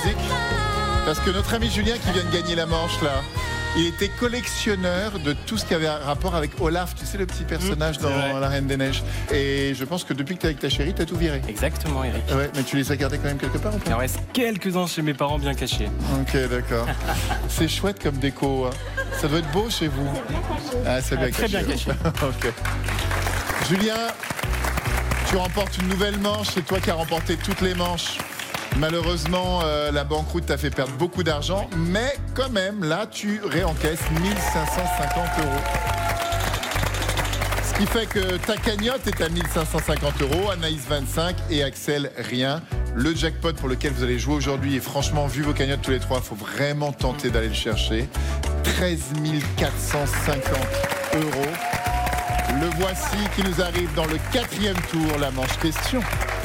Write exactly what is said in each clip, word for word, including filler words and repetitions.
musique? Parce que notre ami Julien qui vient de gagner la manche là, il était collectionneur de tout ce qui avait un rapport avec Olaf, tu sais le petit personnage mmh, dans vrai. La Reine des Neiges. Et je pense que depuis que t'es avec ta chérie, t'as tout viré. Exactement, Eric. Ouais, mais tu les as gardés quand même quelque part ou pas? Il en reste quelques-uns chez mes parents bien cachés. Ok, d'accord. C'est chouette comme déco. Hein. Ça doit être beau chez vous. Ah, c'est bien ah, très caché. bien caché. Ok. Julien, tu remportes une nouvelle manche. C'est toi qui as remporté toutes les manches. Malheureusement, euh, la banqueroute t'a fait perdre beaucoup d'argent, mais quand même, là, tu réencaisses mille cinq cent cinquante euros. Ce qui fait que ta cagnotte est à mille cinq cent cinquante euros, Anaïs vingt-cinq et Axel rien. Le jackpot pour lequel vous allez jouer aujourd'hui, et franchement, vu vos cagnottes tous les trois, il faut vraiment tenter d'aller le chercher. treize mille quatre cent cinquante euros. Le voici qui nous arrive dans le quatrième tour, la manche question.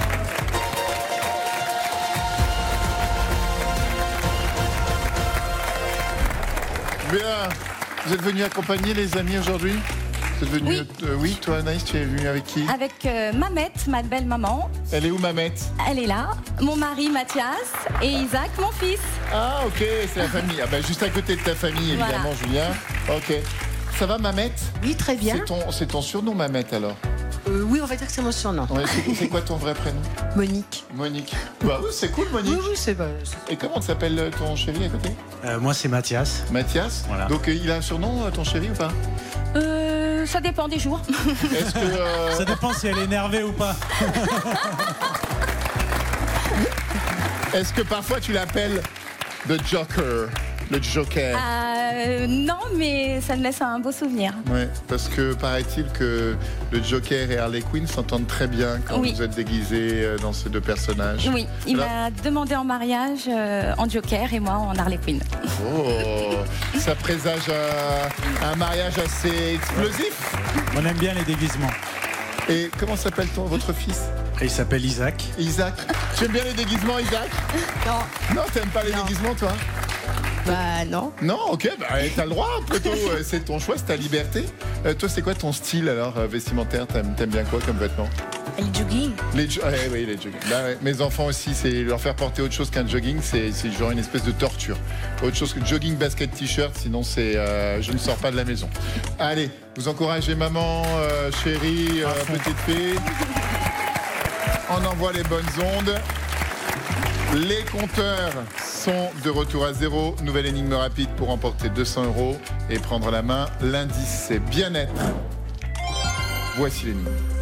Bien, vous êtes venus accompagner les amis aujourd'hui? Vous êtes venus, oui. Euh, oui, toi Anaïs, tu es venue avec qui? Avec euh, Mamette, ma belle maman. Elle est où Mamette? Elle est là. Mon mari Mathias et Isaac, mon fils. Ah ok, c'est la famille. Ah bah, juste à côté de ta famille évidemment, voilà. Julien. Ok. Ça va Mamette? Oui, très bien. C'est ton, c'est ton surnom Mamette alors? Euh, oui, on va dire que c'est mon surnom. Ouais, c'est, c'est quoi ton vrai prénom? Monique. Monique. Bah oui, c'est cool Monique. Oui, oui, c'est vrai. Et comment s'appelle ton chéri à côté? euh, Moi, c'est Mathias. Mathias. Voilà. Donc euh, il a un surnom, ton chéri ou pas? Euh, ça dépend des jours. Est-ce que euh... Ça dépend si elle est énervée ou pas. Est-ce que parfois tu l'appelles The Joker? Le Joker. Euh, non, mais ça me laisse un beau souvenir. Ouais, parce que paraît-il que le Joker et Harley Quinn s'entendent très bien quand oui. vous êtes déguisés dans ces deux personnages. Oui, il Là... m'a demandé en mariage euh, en Joker et moi en Harley Quinn. Oh, ça présage un, un mariage assez explosif. On aime bien les déguisements. Et comment s'appelle ton votre fils? Et il s'appelle Isaac. Isaac. Tu aimes bien les déguisements, Isaac? Non. Non, t'aimes pas les non. déguisements, toi? Bah non. Non, ok, bah, t'as le droit, plutôt. C'est ton choix, c'est ta liberté. Euh, toi, c'est quoi ton style alors vestimentaire? T'aimes, t'aimes bien quoi comme vêtements? Le jogging. Les jo- ouais, oui, les jogging. Bah, ouais. Mes enfants aussi, c'est leur faire porter autre chose qu'un jogging, c'est, c'est genre une espèce de torture. Autre chose que jogging, basket, t-shirt, sinon c'est euh, je ne sors pas de la maison. Allez, vous encouragez maman, euh, chérie, euh, petite fille. On envoie les bonnes ondes. Les compteurs sont de retour à zéro. Nouvelle énigme rapide pour remporter deux cents euros et prendre la main. L'indice, c'est bien-être. Voici l'énigme.